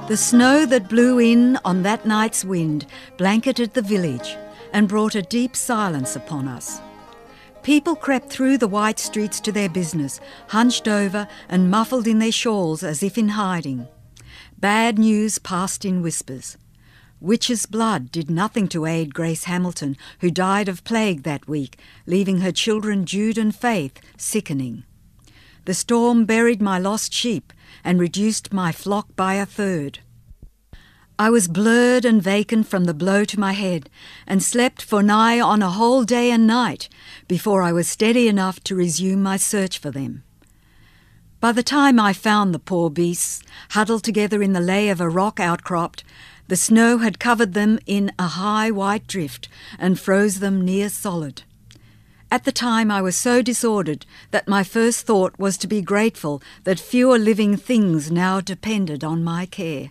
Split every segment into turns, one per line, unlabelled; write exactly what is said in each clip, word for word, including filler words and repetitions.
The snow that blew in on that night's wind blanketed the village and brought a deep silence upon us. People crept through the white streets to their business, hunched over and muffled in their shawls as if in hiding. Bad news passed in whispers. Witch's blood did nothing to aid Grace Hamilton, who died of plague that week, leaving her children Jude and Faith sickening. The storm buried my lost sheep and reduced my flock by a third. I was blurred and vacant from the blow to my head, and slept for nigh on a whole day and night before I was steady enough to resume my search for them. By the time I found the poor beasts, huddled together in the lay of a rock outcropped, the snow had covered them in a high white drift and froze them near solid. At the time I was so disordered that my first thought was to be grateful that fewer living things now depended on my care.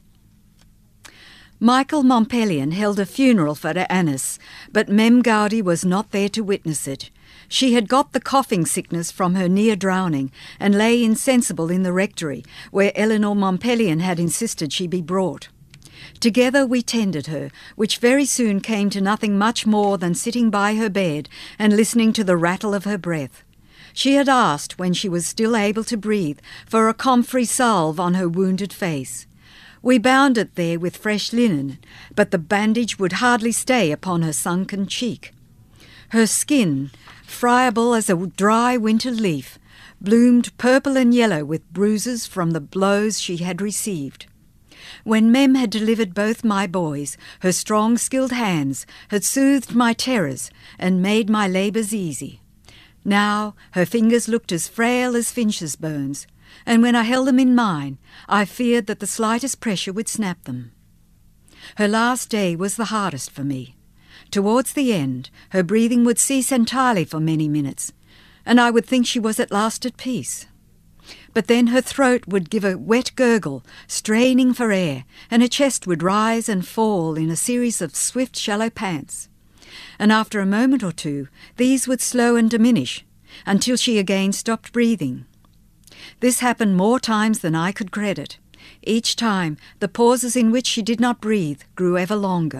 Michael Mompellion held a funeral for Annis, but Mem Gowdy was not there to witness it. She had got the coughing sickness from her near drowning and lay insensible in the rectory, where Eleanor Mompellion had insisted she be brought. Together we tended her, which very soon came to nothing much more than sitting by her bed and listening to the rattle of her breath. She had asked, when she was still able to breathe, for a comfrey salve on her wounded face. We bound it there with fresh linen, but the bandage would hardly stay upon her sunken cheek. Her skin, friable as a dry winter leaf, bloomed purple and yellow with bruises from the blows she had received. When Mem had delivered both my boys, her strong, skilled hands had soothed my terrors and made my labours easy. Now her fingers looked as frail as Finch's bones, and when I held them in mine, I feared that the slightest pressure would snap them. Her last day was the hardest for me. Towards the end, her breathing would cease entirely for many minutes, and I would think she was at last at peace. But then her throat would give a wet gurgle, straining for air, and her chest would rise and fall in a series of swift, shallow pants. And after a moment or two, these would slow and diminish, until she again stopped breathing. This happened more times than I could credit. Each time, the pauses in which she did not breathe grew ever longer.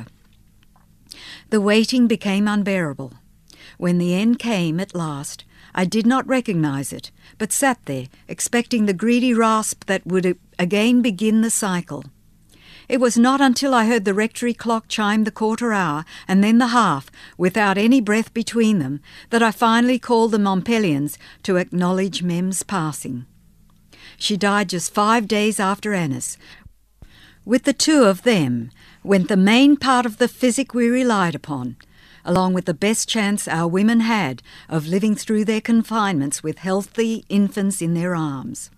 The waiting became unbearable. When the end came at last, I did not recognise it, but sat there, expecting the greedy rasp that would again begin the cycle. It was not until I heard the rectory clock chime the quarter hour, and then the half, without any breath between them, that I finally called the Mompellions to acknowledge Mem's passing. She died just five days after Annis. With the two of them went the main part of the physic we relied upon, along with the best chance our women had of living through their confinements with healthy infants in their arms.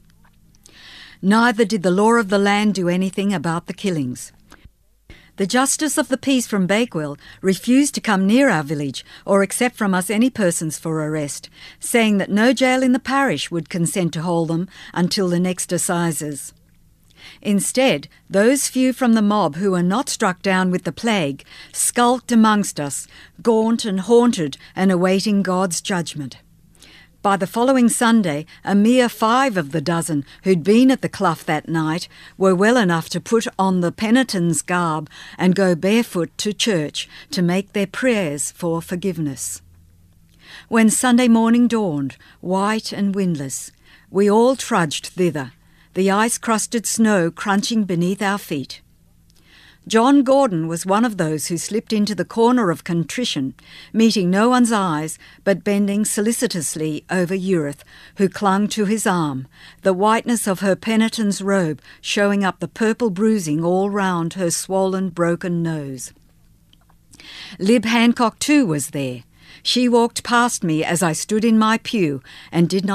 Neither did the law of the land do anything about the killings. The Justice of the Peace from Bakewell refused to come near our village or accept from us any persons for arrest, saying that no jail in the parish would consent to hold them until the next assizes. Instead, those few from the mob who were not struck down with the plague skulked amongst us, gaunt and haunted and awaiting God's judgment. By the following Sunday, a mere five of the dozen who'd been at the clough that night were well enough to put on the penitent's garb and go barefoot to church to make their prayers for forgiveness. When Sunday morning dawned, white and windless, we all trudged thither, the ice-crusted snow crunching beneath our feet. John Gordon was one of those who slipped into the corner of contrition, meeting no one's eyes but bending solicitously over Euryth, who clung to his arm, the whiteness of her penitent's robe showing up the purple bruising all round her swollen, broken nose. Lib Hancock too was there. She walked past me as I stood in my pew and did not